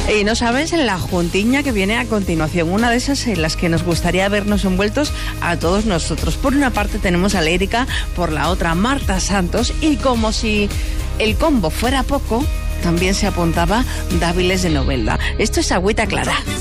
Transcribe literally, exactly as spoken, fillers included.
Y no sabes en la juntiña que viene a continuación, una de esas en las que nos gustaría vernos envueltos a todos nosotros. Por una parte tenemos a Lérica, por la otra Marta Santos, y como si el combo fuera poco, también se apuntaba Dáviles de Novelda. Esto es Agüita Clara.